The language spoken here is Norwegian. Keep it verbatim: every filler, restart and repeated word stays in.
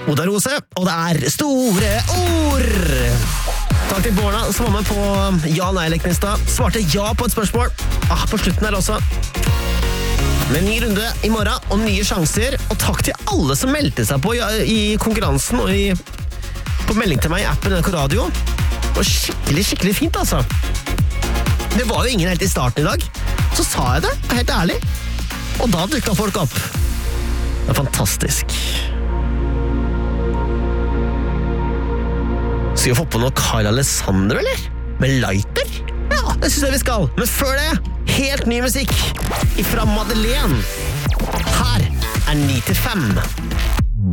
Oda Rose, og det er store ord! Takk til Borna, som var med på ja-nei-leken i stad. Svarte ja på et spørsmål. Ah, på slutten her også. Med en ny runde i morgen, og nye sjanser. Og takk til alle som meldte seg på i, i konkurransen, og i, på melding til meg i appen N R K Radio. Det var skikkelig, skikkelig fint, altså. Det var jo ingen helt i starten i dag. Så sa jeg det, helt ærlig. Og da dukket folk opp. Det er fantastisk. Skal vi få på noe Carl Alessandro, eller? Med lighter? Ja, det synes jeg vi skal. Men før det, helt ny musikk ifra Madeleine. Her er ni til fem.